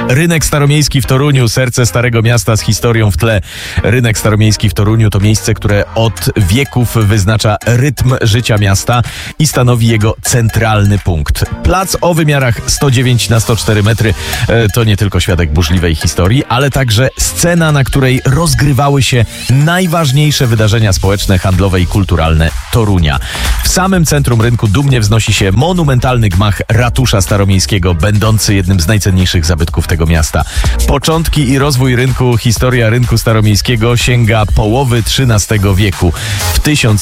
Rynek Staromiejski w Toruniu, serce Starego Miasta z historią w tle. Rynek Staromiejski w Toruniu to miejsce, które od wieków wyznacza rytm życia miasta i stanowi jego centralny punkt. Plac o wymiarach 109×104 metry to nie tylko świadek burzliwej historii, ale także scena, na której rozgrywały się najważniejsze wydarzenia społeczne, handlowe i kulturalne Torunia. W samym centrum rynku dumnie wznosi się monumentalny gmach Ratusza Staromiejskiego, będący jednym z najcenniejszych zabytków tego miasta. Początki i rozwój rynku, historia rynku staromiejskiego sięga połowy XIII wieku. W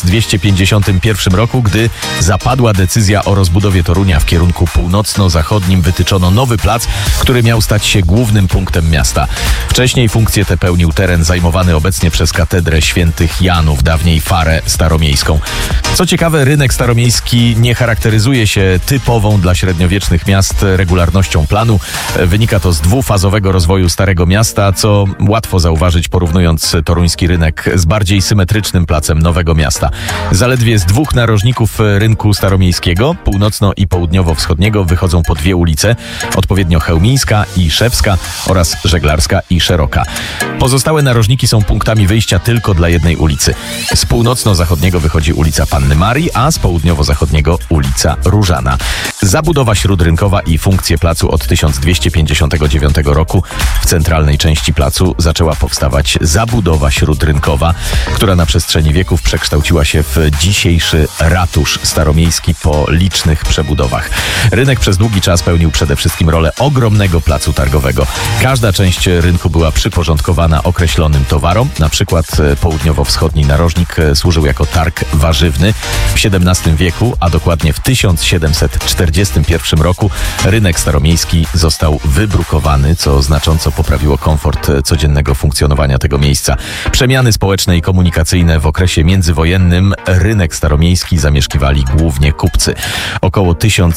1251 roku, gdy zapadła decyzja o rozbudowie Torunia w kierunku północno-zachodnim, wytyczono nowy plac, który miał stać się głównym punktem miasta. Wcześniej funkcję tę pełnił teren zajmowany obecnie przez katedrę świętych Janów, dawniej Farę Staromiejską. Co ciekawe, rynek staromiejski nie charakteryzuje się typową dla średniowiecznych miast regularnością planu. Wynika to z dwufazowego rozwoju Starego Miasta, co łatwo zauważyć, porównując toruński rynek z bardziej symetrycznym placem Nowego Miasta. Zaledwie z dwóch narożników rynku staromiejskiego, północno- i południowo-wschodniego, wychodzą po dwie ulice, odpowiednio Chełmińska i Szewska oraz Żeglarska i Szeroka. Pozostałe narożniki są punktami wyjścia tylko dla jednej ulicy. Z północno-zachodniego wychodzi ulica Panny Marii, a z południowo-zachodniego ulica Różana. Zabudowa śródrynkowa i funkcje placu od 1259 roku. W centralnej części placu zaczęła powstawać zabudowa śródrynkowa, która na przestrzeni wieków przekształciła się w dzisiejszy ratusz staromiejski po licznych przebudowach. Rynek przez długi czas pełnił przede wszystkim rolę ogromnego placu targowego. Każda część rynku była przyporządkowana określonym towarom. Na przykład południowo-wschodni narożnik służył jako targ warzywny. W XVII wieku, a dokładnie w 1741 roku, rynek staromiejski został wybrukowany, co znacząco poprawiło komfort codziennego funkcjonowania tego miejsca. Przemiany społeczne i komunikacyjne w okresie międzywojennym rynek staromiejski zamieszkiwali głównie kupcy. Około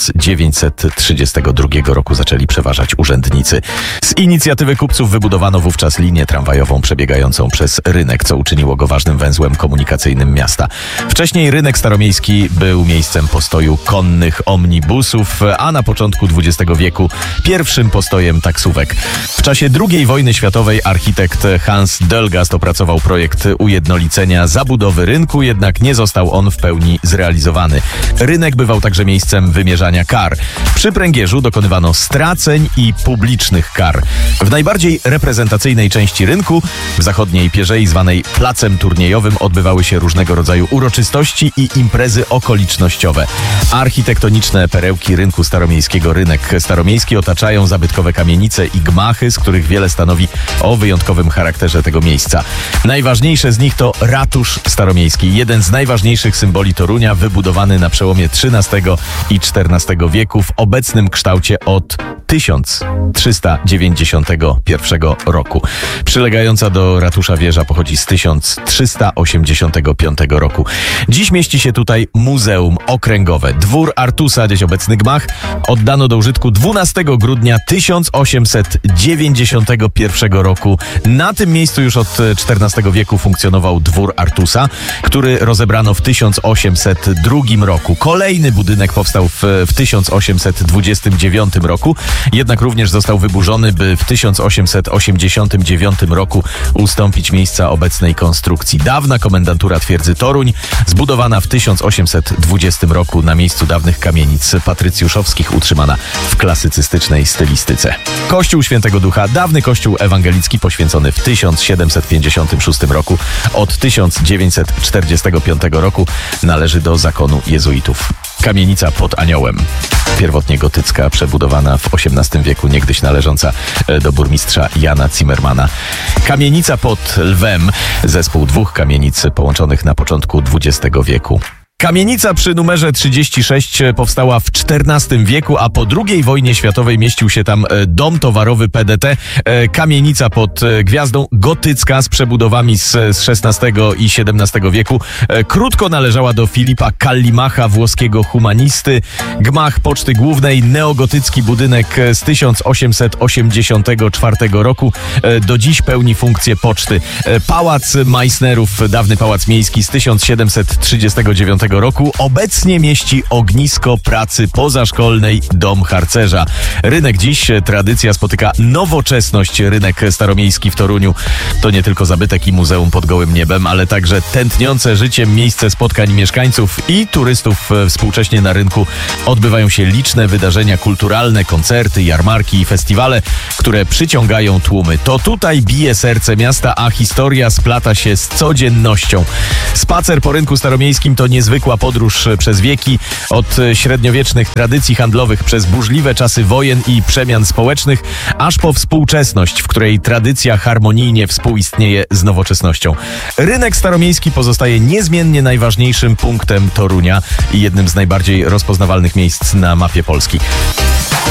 1932 roku zaczęli przeważać urzędnicy. Z inicjatywy kupców wybudowano wówczas linię tramwajową przebiegającą przez rynek, co uczyniło go ważnym węzłem komunikacyjnym miasta. Wcześniej rynek staromiejski był miejscem postoju konnych omnibusów, a na początku XX wieku pierwszym postojem taksówek. W czasie II wojny światowej architekt Hans Dölgast opracował projekt ujednolicenia zabudowy rynku, jednak nie został on w pełni zrealizowany. Rynek bywał także miejscem wymierzania kar. Przy pręgierzu dokonywano straceń i publicznych kar. W najbardziej reprezentacyjnej części rynku, w zachodniej pierzei zwanej placem turniejowym, odbywały się różnego rodzaju uroczystości i imprezy okolicznościowe. Architektoniczne perełki rynku staromiejskiego, rynek staromiejski, otaczają zabytkowe kamienice i gmachy, z których wiele stanowi o wyjątkowym charakterze tego miejsca. Najważniejsze z nich to ratusz staromiejski, jeden z najważniejszych symboli Torunia, wybudowany na przełomie XIII i XIV wieku w obecnym kształcie od 1391 roku. Przylegająca do ratusza wieża pochodzi z 1385 roku. Dziś mieści się tutaj Muzeum Okręgowe. Dwór Artusa, dziś obecny gmach, oddano do użytku 12 grudnia 1891 roku. Na tym miejscu już od XIV wieku funkcjonował dwór Artusa, który rozebrano w 1802 roku. Kolejny budynek powstał w 1829 roku, jednak również został wyburzony, by w 1889 roku ustąpić miejsca obecnej konstrukcji. Dawna komendantura twierdzy Toruń, zbudowana w 1820 roku na miejscu dawnych kamienic patrycjuszowskich, utrzymana w klasycystycznej stylistyce. Kościół Świętego Ducha, dawny kościół ewangelicki poświęcony w 1756 roku. Od 1945 roku należy do zakonu jezuitów. Kamienica pod Aniołem, pierwotnie gotycka, przebudowana w XVIII wieku, niegdyś należąca do burmistrza Jana Zimmermana. Kamienica pod Lwem, zespół dwóch kamienic połączonych na początku XX wieku. Kamienica przy numerze 36 powstała w XIV wieku, a po II wojnie światowej mieścił się tam dom towarowy PDT. Kamienica pod Gwiazdą, gotycka, z przebudowami z XVI i XVII wieku. Krótko należała do Filipa Kallimacha, włoskiego humanisty. Gmach Poczty Głównej, neogotycki budynek z 1884 roku. Do dziś pełni funkcję poczty. Pałac Meissnerów, dawny pałac miejski z 1739 roku obecnie mieści ognisko pracy pozaszkolnej Dom Harcerza. Rynek dziś, tradycja spotyka nowoczesność. Rynek staromiejski w Toruniu to nie tylko zabytek i muzeum pod gołym niebem, ale także tętniące życiem miejsce spotkań mieszkańców i turystów. Współcześnie na rynku odbywają się liczne wydarzenia kulturalne, koncerty, jarmarki i festiwale, które przyciągają tłumy. To tutaj bije serce miasta, a historia splata się z codziennością. Spacer po rynku staromiejskim to niezwykła podróż przez wieki, od średniowiecznych tradycji handlowych przez burzliwe czasy wojen i przemian społecznych, aż po współczesność, w której tradycja harmonijnie współistnieje z nowoczesnością. Rynek staromiejski pozostaje niezmiennie najważniejszym punktem Torunia i jednym z najbardziej rozpoznawalnych miejsc na mapie Polski.